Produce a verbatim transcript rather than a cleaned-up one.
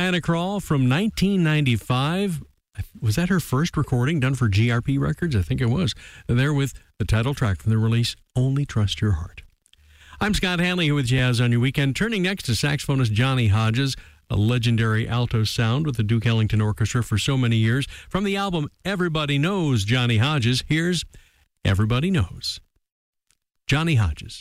Diana Krall from nineteen ninety-five. Was that her first recording done for G R P Records? I think it was. There with the title track from the release, Only Trust Your Heart. I'm Scott Hanley here with Jazz on Your Weekend. Turning next to saxophonist Johnny Hodges, a legendary alto sound with the Duke Ellington Orchestra for so many years. From the album Everybody Knows Johnny Hodges, here's Everybody Knows. Johnny Hodges.